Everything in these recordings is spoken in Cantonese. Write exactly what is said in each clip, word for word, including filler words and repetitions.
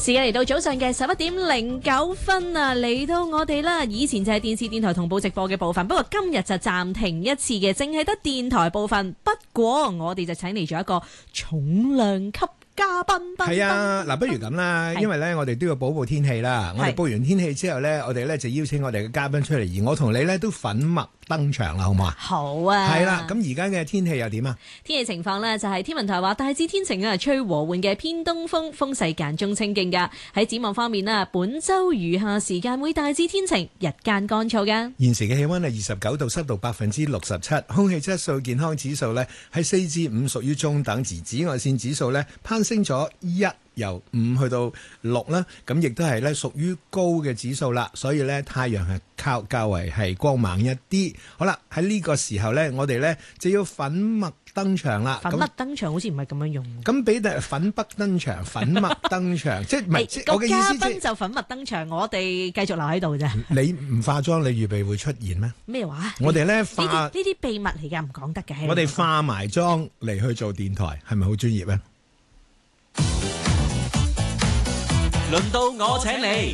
時間嚟到早上嘅十一點零九分啊，嚟到我哋啦。以前就係電視電台同步直播嘅部分，不過今日就暫停一次嘅，淨係得電台部分。不過我哋就請嚟咗一個重量級嘉賓。 係啊，嗱，不如咁啦，因為咧我哋都要報報天氣啦。我哋報完天氣之後咧，我哋咧就邀請我哋嘅嘉賓出嚟，而我同你咧都粉墨登場啦，好唔好啊？好啊。 係啦，咁而家嘅天氣又點啊？ 天氣情況呢，就係天文台話大致天晴啊，吹和緩嘅偏東風，風勢間中清勁噶。喺展望方面啊，本周餘下時間會大致天晴，日間乾燥噶。 現時嘅氣溫係二十九度，濕度百分之六十七，空氣質素健康指數呢係四至五，屬於中等，而紫外線指數呢攀升咗一。由五去到六啦，咁亦都係咧屬於高嘅指數啦，所以咧太陽係靠較為係光猛一啲。好啦，喺呢個時候咧，我哋咧就要粉墨登場啦。 粉墨登場好似唔係咁樣用。 咁俾第粉筆登場，粉墨登場，即係唔係我嘅意思？ 嘉賓就粉墨登場，我哋繼續留喺度啫。 你唔化妝，你預備會出現咩？ 咩話？ 我哋咧化呢啲秘密嚟㗎，唔講得嘅。 我哋化埋妝嚟去做電台，係咪好專業咧？ 輪到我請你。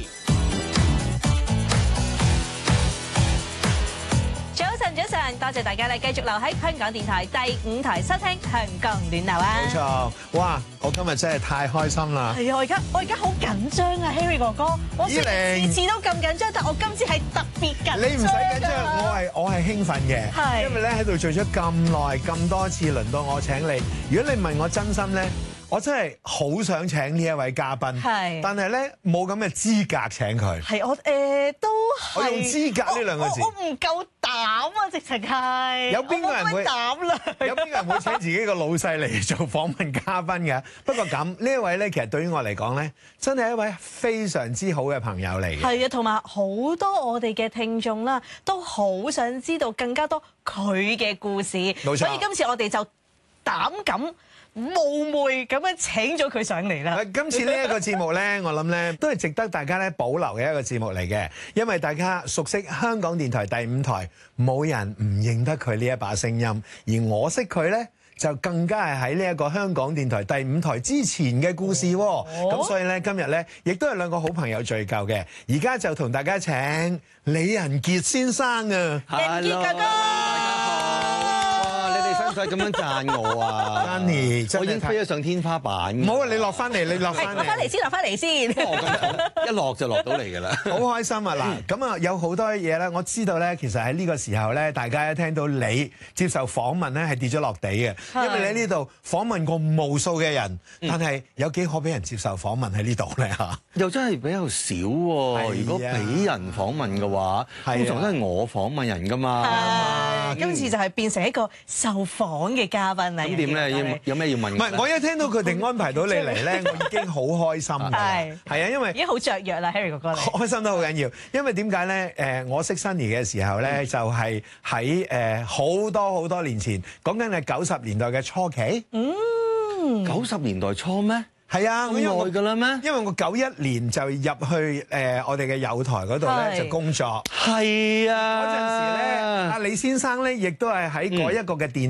早晨，早晨，多謝大家咧，繼續留喺香港電台第五台收聽香港暖流啊！ 冇錯，哇！我今日真係太開心啦！ 係啊，我而家我而家好緊張啊 ，Harry 哥哥，我次次都咁緊張，但我今次係特別緊張。 你唔使緊張，我係我係興奮嘅，係因為咧喺度做咗咁耐咁多次，輪到我請你。如果你問我真心咧，我真係好想請呢一位嘉賓，係，但係咧冇咁嘅資格請佢。係我誒、呃、都係。我用資格呢兩個字，我唔夠膽啊！直情係。有邊個人會膽量？有邊個人會請自己個老細嚟做訪問嘉賓嘅？不過咁呢一位咧，其實對於我嚟講咧，真係一位非常之好嘅朋友嚟嘅。係啊，同埋好多我哋嘅聽眾啦，都好想知道更加多佢嘅故事。冇錯。所以今次我哋就膽敢冒昧咁樣請咗佢上嚟啦！ 今次呢一個節目呢，我諗呢都係值得大家咧保留嘅一個節目嚟嘅，因為大家熟悉香港電台第五台，冇人唔認得佢呢一把聲音，而我識佢呢，就更加係喺呢一個香港電台第五台之前嘅故事喎。咁、哦、所以呢，今日呢，亦都係兩個好朋友聚舊嘅，而家就同大家請李仁傑先生啊， 仁傑哥哥。 使咁樣讚我啊 Danny 我已經飛咗上天花板。 唔好啊，你落翻嚟，你落翻嚟。 落翻嚟先，落翻嚟先。 一落就落到嚟㗎啦。 好開心啊！嗱，咁啊有好多嘢咧，我知道咧，其實喺呢個時候咧，大家一聽到你接受訪問咧，係跌咗落地嘅，因為你喺呢度訪問過無數嘅人，但係有幾可俾人接受訪問喺呢度咧嚇？ 又真係比較少喎。如果俾人訪問嘅話，通常都係我訪問人㗎嘛。 今次就係變成一個受訪嘅嘉賓啦。 咁點咧？有咩要問？ 唔係，我一聽到佢哋安排到你嚟咧，我已經好開心㗎。係係啊，因為已經好雀躍啦 ，Harry 哥哥。 開心得好緊要，因為點解咧？誒，我識 Sunny 嘅時候咧，就係喺誒好多好多年前，講緊係九十年代嘅初期。 嗯，九十年代初咩？ 係啊， 咁耐㗎啦咩？ 因為我九一年就入去誒我哋嘅友台嗰度咧就工作。 係啊， 嗰陣時咧，阿李先生咧亦都係喺嗰一個嘅電